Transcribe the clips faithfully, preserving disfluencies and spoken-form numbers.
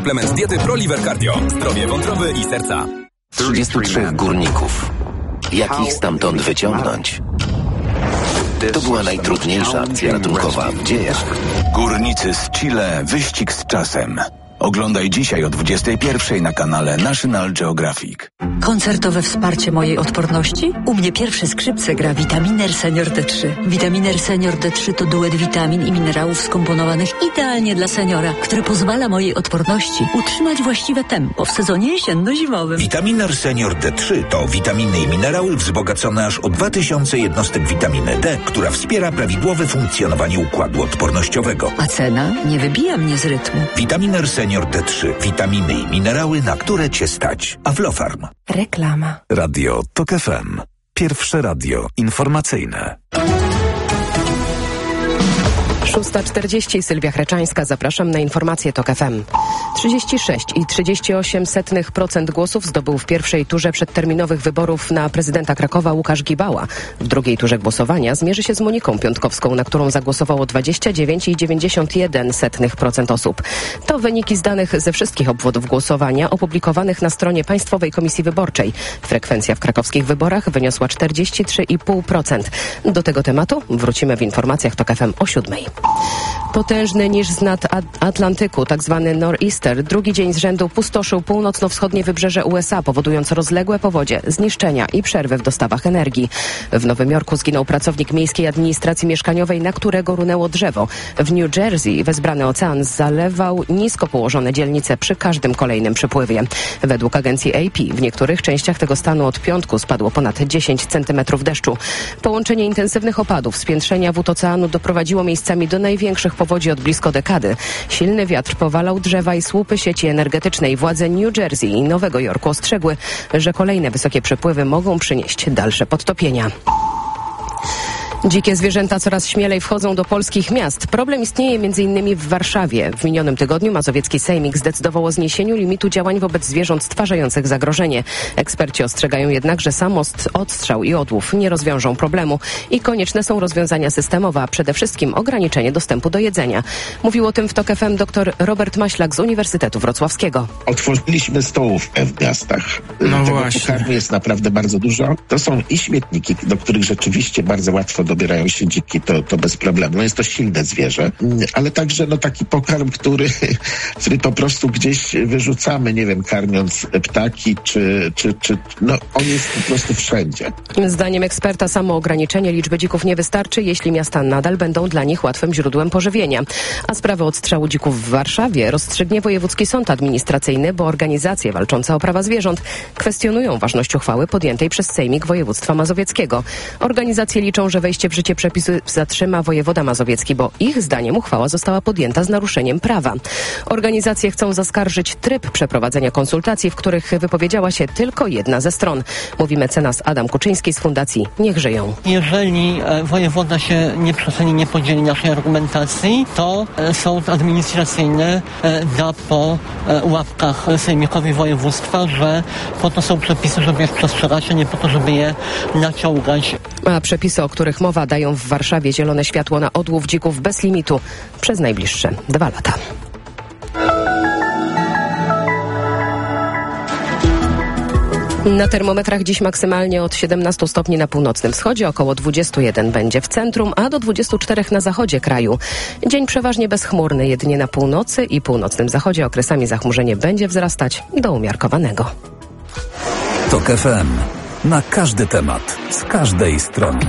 suplement diety ProLiver Cardio. Zdrowie wątroby i serca. trzydziestu trzech górników. Jak ich stamtąd wyciągnąć? To była najtrudniejsza akcja ratunkowa w dziejach. Górnicy z Chile. Wyścig z czasem. Oglądaj dzisiaj o dwudziestej pierwszej na kanale National Geographic. Koncertowe wsparcie mojej odporności? U mnie pierwsze skrzypce gra Vitaminer Senior D trzy. Vitaminer Senior D trzy to duet witamin i minerałów skomponowanych idealnie dla seniora, który pozwala mojej odporności utrzymać właściwe tempo w sezonie jesienno-zimowym. Vitaminer Senior D trzy to witaminy i minerały wzbogacone aż o dwa tysiące jednostek witaminy D, która wspiera prawidłowe funkcjonowanie układu odpornościowego. A cena nie wybija mnie z rytmu. Vitaminer Senior D trzy. Witaminy i minerały, na które Cię stać. Aflofarm. Reklama. Radio TOK F M. Pierwsze radio informacyjne. szósta czterdzieści, Sylwia Chreczańska. Zapraszam na informacje TOK F M. trzydzieści sześć i trzydzieści osiem procent głosów zdobył w pierwszej turze przedterminowych wyborów na prezydenta Krakowa Łukasz Gibała. W drugiej turze głosowania zmierzy się z Moniką Piątkowską, na którą zagłosowało dwadzieścia dziewięć i dziewięćdziesiąt jeden procent osób. To wyniki z danych ze wszystkich obwodów głosowania opublikowanych na stronie Państwowej Komisji Wyborczej. Frekwencja w krakowskich wyborach wyniosła czterdzieści trzy i pół procent. Do tego tematu wrócimy w informacjach TOK F M o siódmej. Potężny niż z nad Atlantyku, tzw. nor'easter, drugi dzień z rzędu pustoszył północno-wschodnie wybrzeże U S A, powodując rozległe powodzie, zniszczenia i przerwy w dostawach energii. W Nowym Jorku zginął pracownik miejskiej administracji mieszkaniowej, na którego runęło drzewo. W New Jersey wezbrany ocean zalewał nisko położone dzielnice przy każdym kolejnym przypływie. Według agencji A P w niektórych częściach tego stanu od piątku spadło ponad dziesięć centymetrów deszczu. Połączenie intensywnych opadów, spiętrzenia wód oceanu doprowadziło miejscami do największych powodzi od blisko dekady. Silny wiatr powalał drzewa i słupy sieci energetycznej. Władze New Jersey i Nowego Jorku ostrzegły, że kolejne wysokie przepływy mogą przynieść dalsze podtopienia. Dzikie zwierzęta coraz śmielej wchodzą do polskich miast. Problem istnieje m.in. w Warszawie. W minionym tygodniu mazowiecki sejmik zdecydował o zniesieniu limitu działań wobec zwierząt stwarzających zagrożenie. Eksperci ostrzegają jednak, że sam odstrzał i odłów nie rozwiążą problemu i konieczne są rozwiązania systemowe, a przede wszystkim ograniczenie dostępu do jedzenia. Mówił o tym w TOK F M dr Robert Maślak z Uniwersytetu Wrocławskiego. Otworzyliśmy stołówkę w miastach. No Tego właśnie. pokarmu jest naprawdę bardzo dużo. To są i śmietniki, do których rzeczywiście bardzo łatwo dobierają się dziki, to, to bez problemu. No jest to silne zwierzę, ale także no taki pokarm, który, który po prostu gdzieś wyrzucamy, nie wiem, karmiąc ptaki, czy, czy, czy no on jest po prostu wszędzie. Zdaniem eksperta samo ograniczenie liczby dzików nie wystarczy, jeśli miasta nadal będą dla nich łatwym źródłem pożywienia. A sprawę odstrzału dzików w Warszawie rozstrzygnie Wojewódzki Sąd Administracyjny, bo organizacje walczące o prawa zwierząt kwestionują ważność uchwały podjętej przez Sejmik Województwa Mazowieckiego. Organizacje liczą, że wejście w życie przepisu zatrzyma wojewoda mazowiecki, bo ich zdaniem uchwała została podjęta z naruszeniem prawa. Organizacje chcą zaskarżyć tryb przeprowadzenia konsultacji, w których wypowiedziała się tylko jedna ze stron. Mówi mecenas Adam Kuczyński z Fundacji Niech Żyją. Jeżeli e, wojewoda się nie przesądzi, nie podzieli naszej argumentacji, to e, sąd administracyjny e, da po e, łapkach sejmikowi województwa, że po to są przepisy, żeby je przestrzegać, a nie po to, żeby je naciągać. A przepisy, o których mowa, dają w Warszawie zielone światło na odłów dzików bez limitu przez najbliższe dwa lata. Na termometrach dziś maksymalnie od siedemnastu stopni na północnym wschodzie, około dwudziestu jeden będzie w centrum, a do dwudziestu czterech na zachodzie kraju. Dzień przeważnie bezchmurny, jedynie na północy i północnym zachodzie okresami zachmurzenie będzie wzrastać do umiarkowanego. TOK F M. Na każdy temat, z każdej strony.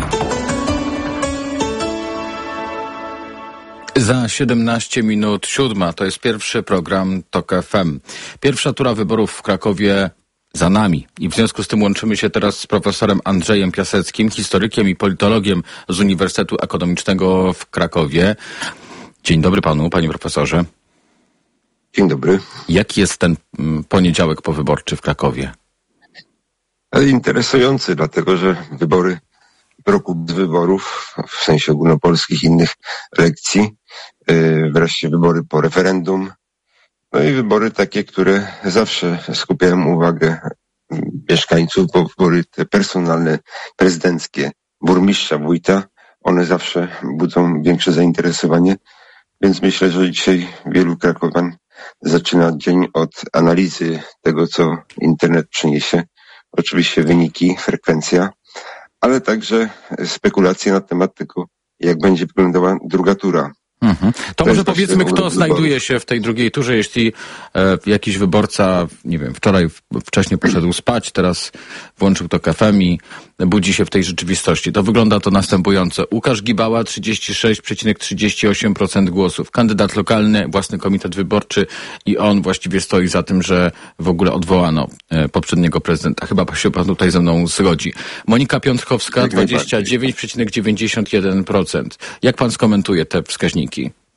Za siedemnaście minut siódma to jest pierwszy program TOK F M. Pierwsza tura wyborów w Krakowie za nami i w związku z tym łączymy się teraz z profesorem Andrzejem Piaseckim, historykiem i politologiem z Uniwersytetu Ekonomicznego w Krakowie. Dzień dobry panu, panie profesorze. Dzień dobry. Jaki jest ten poniedziałek powyborczy w Krakowie? Interesujący, dlatego że wybory w roku bez wyborów, w sensie ogólnopolskich innych elekcji, yy, wreszcie wybory po referendum, no i wybory takie, które zawsze skupiają uwagę mieszkańców, bo wybory te personalne, prezydenckie, burmistrza, wójta, one zawsze budzą większe zainteresowanie, więc myślę, że dzisiaj wielu krakowian zaczyna dzień od analizy tego, co internet przyniesie. Oczywiście wyniki, frekwencja, ale także spekulacje na temat tego, jak będzie wyglądała druga tura. Mhm. To, to może powiedzmy, kto znajduje się w tej drugiej turze, jeśli e, jakiś wyborca, nie wiem, wczoraj w, wcześniej poszedł spać, teraz włączył to K F M i budzi się w tej rzeczywistości. To wygląda to następująco. Łukasz Gibała, trzydzieści sześć przecinek trzydzieści osiem procent głosów. Kandydat lokalny, własny komitet wyborczy i on właściwie stoi za tym, że w ogóle odwołano e, poprzedniego prezydenta. Chyba się pan tutaj ze mną zgodzi. Monika Piątkowska, dwadzieścia dziewięć przecinek dziewięćdziesiąt jeden procent. Jak pan skomentuje te wskaźniki?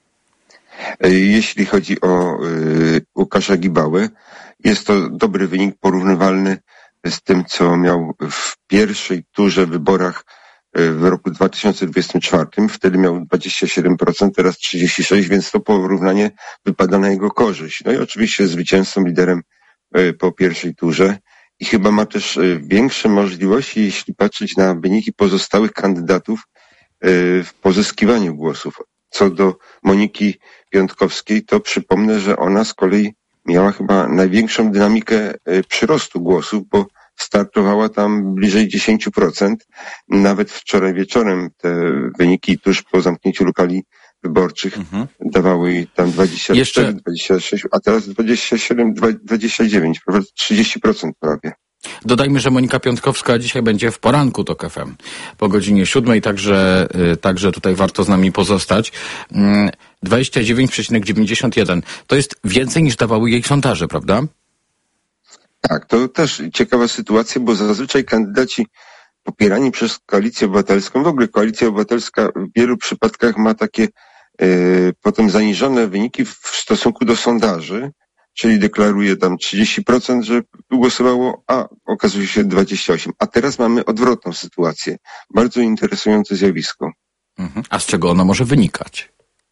Jeśli chodzi o y, Łukasza Gibałę, jest to dobry wynik porównywalny z tym, co miał w pierwszej turze wyborach y, w roku dwa tysiące dwudziestym czwartym. Wtedy miał dwadzieścia siedem procent, teraz trzydzieści sześć procent, więc to porównanie wypada na jego korzyść. No i oczywiście zwycięzcą, liderem y, po pierwszej turze i chyba ma też y, większe możliwości, jeśli patrzeć na wyniki pozostałych kandydatów y, w pozyskiwaniu głosów. Co do Moniki Piątkowskiej, to przypomnę, że ona z kolei miała chyba największą dynamikę przyrostu głosów, bo startowała tam bliżej dziesięć procent. Nawet wczoraj wieczorem te wyniki tuż po zamknięciu lokali wyborczych mhm. dawały jej tam dwadzieścia cztery, Jeszcze... dwadzieścia sześć, a teraz dwadzieścia siedem, dwadzieścia dziewięć, prawda? trzydzieści procent prawie. Dodajmy, że Monika Piątkowska dzisiaj będzie w poranku to K F M po godzinie siódmej, także, także tutaj warto z nami pozostać. dwadzieścia dziewięć przecinek dziewięćdziesiąt jeden. To jest więcej niż dawały jej sondaże, prawda? Tak, to też ciekawa sytuacja, bo zazwyczaj kandydaci popierani przez Koalicję Obywatelską, w ogóle Koalicja Obywatelska w wielu przypadkach ma takie y, potem zaniżone wyniki w stosunku do sondaży, czyli deklaruje tam trzydzieści procent, że głosowało, a okazuje się dwadzieścia osiem procent. A teraz mamy odwrotną sytuację. Bardzo interesujące zjawisko. Mhm. A z czego ono może wynikać?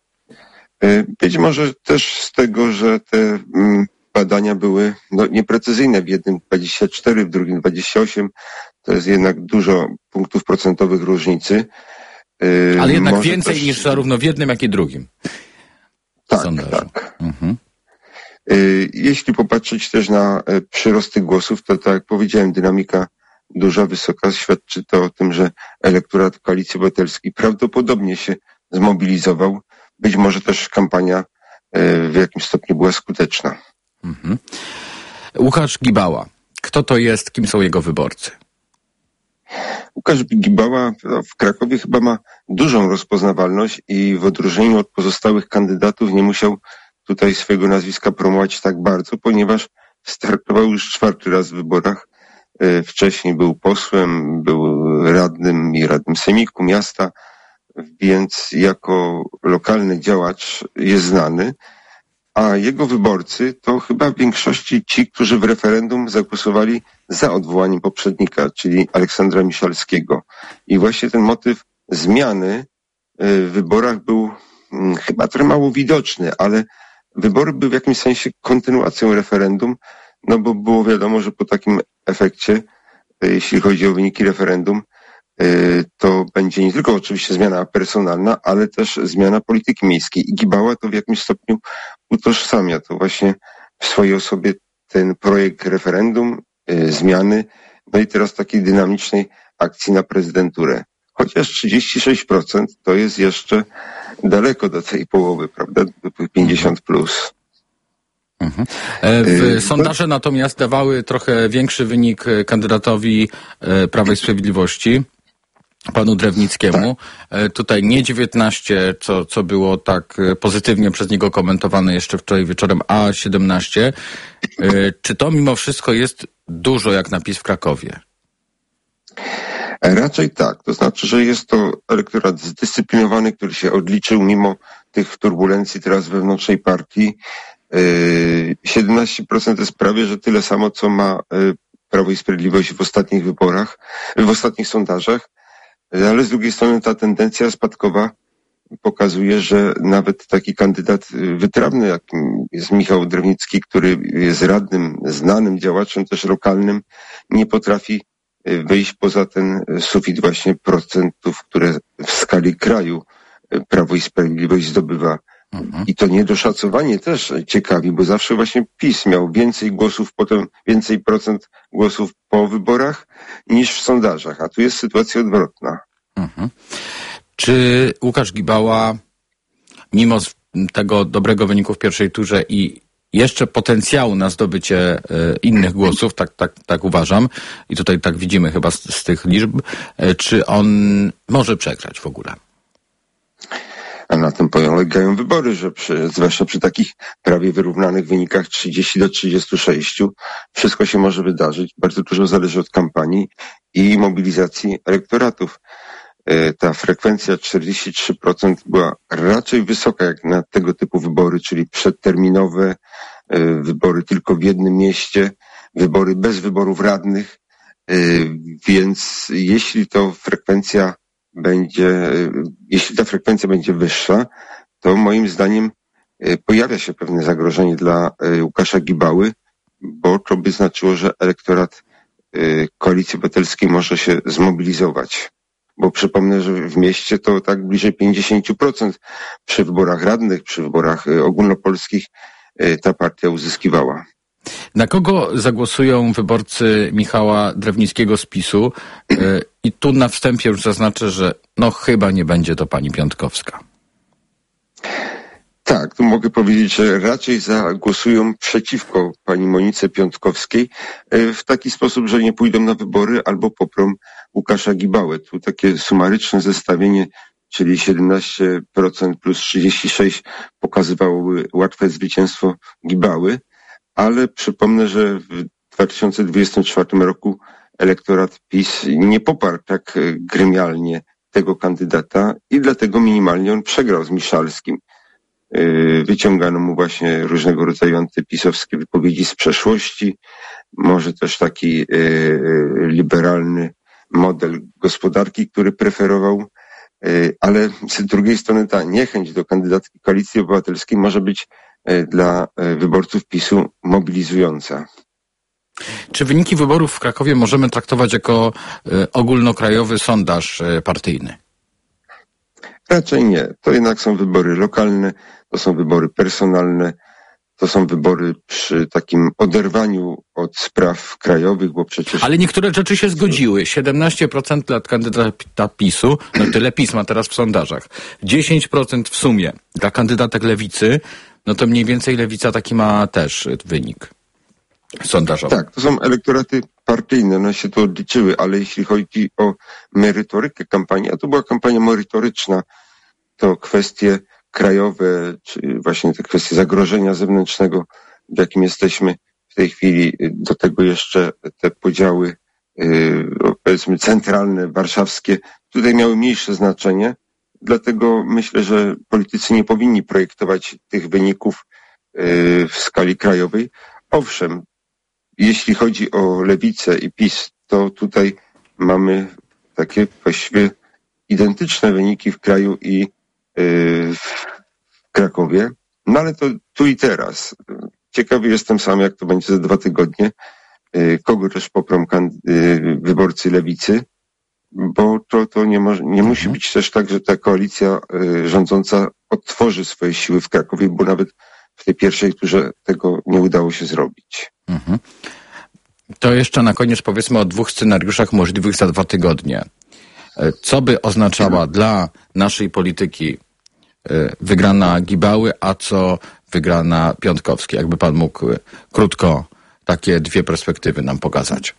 Być może też z tego, że te badania były no, nieprecyzyjne. W jednym dwadzieścia cztery, w drugim dwadzieścia osiem. To jest jednak dużo punktów procentowych różnicy. Ale jednak może więcej też... niż zarówno w jednym, jak i drugim. Tak, sondażu. Tak. Mhm. Jeśli popatrzeć też na przyrosty głosów, to tak jak powiedziałem, dynamika duża, wysoka, świadczy to o tym, że elektorat Koalicji Obywatelskiej prawdopodobnie się zmobilizował. Być może też kampania w jakimś stopniu była skuteczna. Mhm. Łukasz Gibała. Kto to jest? Kim są jego wyborcy? Łukasz Gibała w Krakowie chyba ma dużą rozpoznawalność i w odróżnieniu od pozostałych kandydatów nie musiał tutaj swojego nazwiska promować tak bardzo, ponieważ startował już czwarty raz w wyborach. Wcześniej był posłem, był radnym i radnym sejmiku miasta, więc jako lokalny działacz jest znany, a jego wyborcy to chyba w większości ci, którzy w referendum zagłosowali za odwołaniem poprzednika, czyli Aleksandra Miszalskiego. I właśnie ten motyw zmiany w wyborach był chyba trochę mało widoczny, ale wybory były w jakimś sensie kontynuacją referendum, no bo było wiadomo, że po takim efekcie, jeśli chodzi o wyniki referendum, to będzie nie tylko oczywiście zmiana personalna, ale też zmiana polityki miejskiej. I Gibała to w jakimś stopniu utożsamia to właśnie w swojej osobie ten projekt referendum, zmiany, no i teraz takiej dynamicznej akcji na prezydenturę. Chociaż trzydzieści sześć procent to jest jeszcze daleko do tej połowy, prawda? Do pięćdziesiąt plus. Mhm. W sondaże natomiast dawały trochę większy wynik kandydatowi Prawa i Sprawiedliwości, panu Drewnickiemu. Tak. Tutaj nie dziewiętnaście, co, co było tak pozytywnie przez niego komentowane jeszcze wczoraj wieczorem, a siedemnaście. Czy to mimo wszystko jest dużo jak na PiS w Krakowie? Raczej tak. To znaczy, że jest to elektorat zdyscyplinowany, który się odliczył mimo tych turbulencji teraz wewnętrznej partii. siedemnaście procent to jest prawie, że tyle samo, co ma Prawo i Sprawiedliwość w ostatnich wyborach, w ostatnich sondażach, ale z drugiej strony ta tendencja spadkowa pokazuje, że nawet taki kandydat wytrawny, jakim jest Michał Drewnicki, który jest radnym, znanym działaczem też lokalnym, nie potrafi wyjść poza ten sufit właśnie procentów, które w skali kraju Prawo i Sprawiedliwość zdobywa Mhm. I to niedoszacowanie też ciekawi, bo zawsze właśnie PiS miał więcej głosów, potem więcej procent głosów po wyborach niż w sondażach, a tu jest sytuacja odwrotna. Mhm. Czy Łukasz Gibała, mimo tego dobrego wyniku w pierwszej turze i jeszcze potencjału na zdobycie y, innych głosów, tak, tak, tak uważam, i tutaj tak widzimy chyba z, z tych liczb, y, czy on może przegrać w ogóle? A na tym polegają wybory, że przy, zwłaszcza przy takich prawie wyrównanych wynikach trzydzieści do trzydziestu sześciu wszystko się może wydarzyć. Bardzo dużo zależy od kampanii i mobilizacji elektoratów. Ta frekwencja czterdzieści trzy procent była raczej wysoka jak na tego typu wybory, czyli przedterminowe, wybory tylko w jednym mieście, wybory bez wyborów radnych, więc jeśli to frekwencja będzie, jeśli ta frekwencja będzie wyższa, to moim zdaniem pojawia się pewne zagrożenie dla Łukasza Gibały, bo to by znaczyło, że elektorat Koalicji Obywatelskiej może się zmobilizować. Bo przypomnę, że w mieście to tak bliżej pięćdziesiąt procent przy wyborach radnych, przy wyborach ogólnopolskich ta partia uzyskiwała. Na kogo zagłosują wyborcy Michała Drewnickiego z PiSu? I tu na wstępie już zaznaczę, że no chyba nie będzie to pani Piątkowska. Tak, tu mogę powiedzieć, że raczej zagłosują przeciwko pani Monice Piątkowskiej w taki sposób, że nie pójdą na wybory albo poprą Łukasza Gibałę. Tu takie sumaryczne zestawienie, czyli siedemnaście procent plus trzydzieści sześć procent pokazywałoby łatwe zwycięstwo Gibały, ale przypomnę, że w dwa tysiące dwudziestym czwartym roku elektorat PiS nie poparł tak gremialnie tego kandydata i dlatego minimalnie on przegrał z Miszalskim. Wyciągano mu właśnie różnego rodzaju antypisowskie wypowiedzi z przeszłości, może też taki liberalny model gospodarki, który preferował, ale z drugiej strony ta niechęć do kandydatki Koalicji Obywatelskiej może być dla wyborców PiSu mobilizująca. Czy wyniki wyborów w Krakowie możemy traktować jako ogólnokrajowy sondaż partyjny? Raczej nie. To jednak są wybory lokalne, to są wybory personalne, to są wybory przy takim oderwaniu od spraw krajowych, bo przecież... Ale niektóre rzeczy się zgodziły. siedemnaście procent dla kandydata PiSu, no tyle PiS ma teraz w sondażach. dziesięć procent w sumie dla kandydatek Lewicy, no to mniej więcej Lewica taki ma też wynik sondażowy. Tak, to są elektoraty partyjne, one się tu odliczyły, ale jeśli chodzi o merytorykę kampanii, a to była kampania merytoryczna, to kwestie krajowe, czy właśnie te kwestie zagrożenia zewnętrznego, w jakim jesteśmy w tej chwili, do tego jeszcze te podziały, yy, powiedzmy centralne, warszawskie, tutaj miały mniejsze znaczenie, dlatego myślę, że politycy nie powinni projektować tych wyników yy, w skali krajowej. Owszem, jeśli chodzi o Lewicę i PiS, to tutaj mamy takie właściwie identyczne wyniki w kraju i yy, w Krakowie, no ale to tu i teraz. Ciekawy jestem sam, jak to będzie za dwa tygodnie, yy, kogo też poprą yy, wyborcy Lewicy, bo to, to nie, może, nie musi być też tak, że ta koalicja yy, rządząca odtworzy swoje siły w Krakowie, bo nawet w tej pierwszej turze tego nie udało się zrobić. Mhm. To jeszcze na koniec powiedzmy o dwóch scenariuszach możliwych za dwa tygodnie. Co by oznaczała dla naszej polityki wygrana Gibały, a co wygrana Piątkowskiej? Jakby pan mógł krótko takie dwie perspektywy nam pokazać.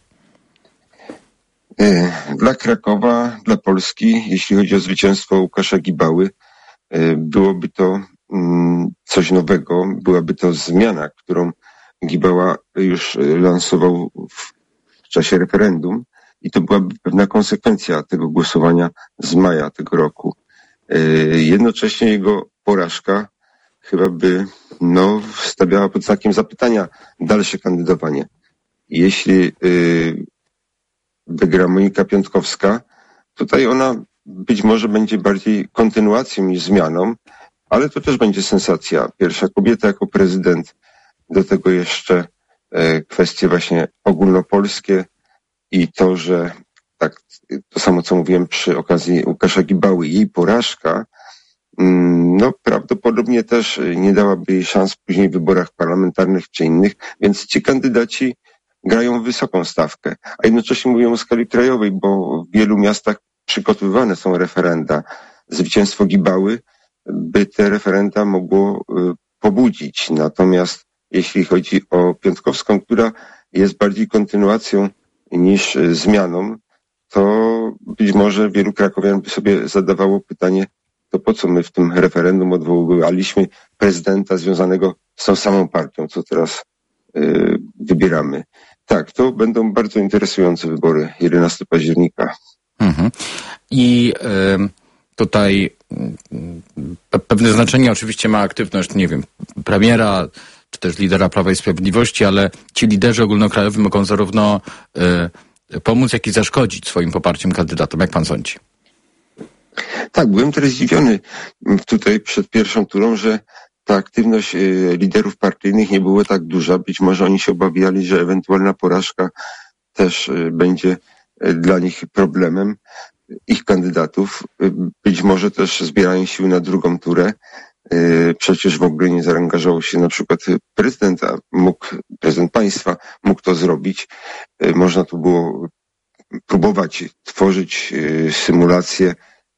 Dla Krakowa, dla Polski, jeśli chodzi o zwycięstwo Łukasza Gibały, byłoby to coś nowego, byłaby to zmiana, którą Gibała już lansował w czasie referendum i to byłaby pewna konsekwencja tego głosowania z maja tego roku. Jednocześnie jego porażka chyba by no, stawiała pod znakiem zapytania dalsze kandydowanie. Jeśli yy, wygra Monika Piątkowska, tutaj ona być może będzie bardziej kontynuacją niż zmianą, ale to też będzie sensacja. Pierwsza kobieta jako prezydent, do tego jeszcze e, kwestie właśnie ogólnopolskie i to, że tak, to samo co mówiłem przy okazji Łukasza Gibały, jej porażka no prawdopodobnie też nie dałaby jej szans później w wyborach parlamentarnych czy innych, więc ci kandydaci grają wysoką stawkę, a jednocześnie mówią o skali krajowej, bo w wielu miastach przygotowywane są referenda. Zwycięstwo Gibały by te referenda mogło pobudzić. Natomiast jeśli chodzi o Piątkowską, która jest bardziej kontynuacją niż zmianą, to być może wielu krakowian by sobie zadawało pytanie, to po co my w tym referendum odwoływaliśmy prezydenta związanego z tą samą partią, co teraz yy, wybieramy. Tak, to będą bardzo interesujące wybory jedenastego października. Mhm. I y, tutaj y, pewne znaczenie oczywiście ma aktywność, nie wiem, premiera, czy też lidera Prawa i Sprawiedliwości, ale ci liderzy ogólnokrajowi mogą zarówno y, pomóc, jak i zaszkodzić swoim poparciem kandydatom. Jak pan sądzi? Tak, byłem też zdziwiony tutaj przed pierwszą turą, że ta aktywność y, liderów partyjnych nie była tak duża. Być może oni się obawiali, że ewentualna porażka też y, będzie y, dla nich problemem, ich kandydatów. Y, być może też zbierają siły na drugą turę. Y, przecież w ogóle nie zaangażował się na przykład prezydent, a mógł, prezydent państwa mógł to zrobić. Y, można tu było próbować tworzyć y, symulację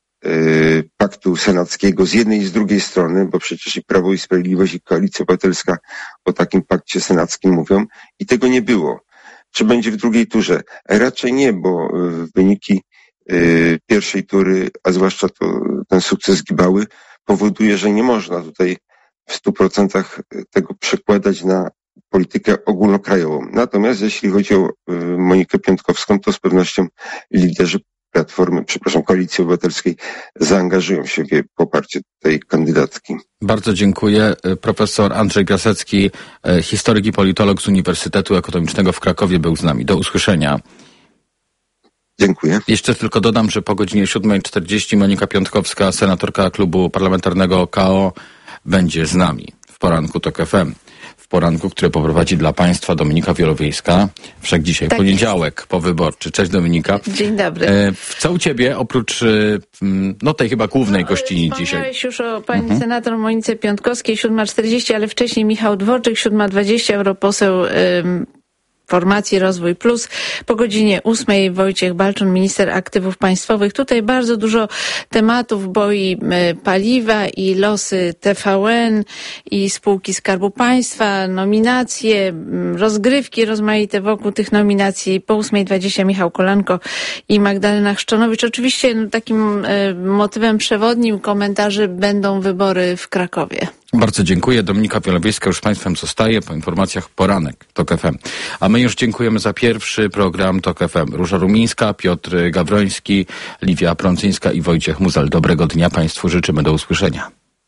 paktu senackiego z jednej i z drugiej strony, bo przecież i Prawo i Sprawiedliwość i Koalicja Obywatelska o takim pakcie senackim mówią i tego nie było. Czy będzie w drugiej turze? Raczej nie, bo wyniki pierwszej tury, a zwłaszcza to, ten sukces Gibały powoduje, że nie można tutaj w stu procentach tego przekładać na politykę ogólnokrajową. Natomiast jeśli chodzi o Monikę Piątkowską, to z pewnością liderzy Platformy, przepraszam, Koalicji Obywatelskiej zaangażują się w poparcie tej kandydatki. Bardzo dziękuję. Profesor Andrzej Piasecki, historyk i politolog z Uniwersytetu Ekonomicznego w Krakowie był z nami. Do usłyszenia. Dziękuję. Jeszcze tylko dodam, że po godzinie siódma czterdzieści Monika Piątkowska, senatorka klubu parlamentarnego K O, będzie z nami w poranku TOK F M. W poranku, który poprowadzi dla Państwa Dominika Wielowiejska. Wszak dzisiaj tak poniedziałek jest. Powyborczy. Cześć Dominika. Dzień dobry. E, co u Ciebie, oprócz no tej chyba głównej no, gościni dzisiaj? Wspomniałeś już o pani mhm. senator Monice Piątkowskiej, siódma czterdzieści, ale wcześniej Michał Dworczyk, siódma dwadzieścia, europoseł ym, formacji Rozwój Plus. Po godzinie ósmej Wojciech Balczun, minister aktywów państwowych. Tutaj bardzo dużo tematów, bo i paliwa, i losy T V N, i spółki Skarbu Państwa, nominacje, rozgrywki rozmaite wokół tych nominacji. Po ósmej dwadzieścia Michał Kolanko i Magdalena Chrzczonowicz. Oczywiście no, takim y, motywem przewodnim komentarzy będą wybory w Krakowie. Bardzo dziękuję. Dominika Wielowiejska już z Państwem zostaje. Po informacjach poranek TOK F M. A my już dziękujemy za pierwszy program TOK F M. Róża Rumińska, Piotr Gawroński, Liwia Prącyńska i Wojciech Muzel. Dobrego dnia Państwu życzymy. Do usłyszenia.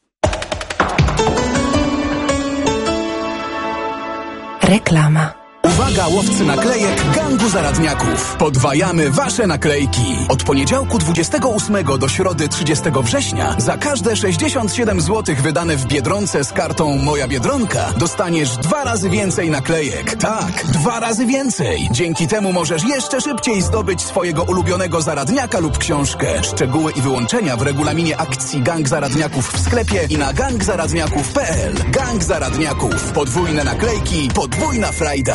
Reklama. Uwaga, łowcy naklejek gangu zaradniaków. Podwajamy wasze naklejki. Od poniedziałku dwudziestego ósmego do środy trzydziestego września za każde sześćdziesiąt siedem złotych wydane w Biedronce z kartą Moja Biedronka dostaniesz dwa razy więcej naklejek. Tak, dwa razy więcej. Dzięki temu możesz jeszcze szybciej zdobyć swojego ulubionego zaradniaka lub książkę. Szczegóły i wyłączenia w regulaminie akcji Gang Zaradniaków w sklepie i na gang zaradniaków kropka p l. Gang Zaradniaków. Podwójne naklejki, podwójna frajda.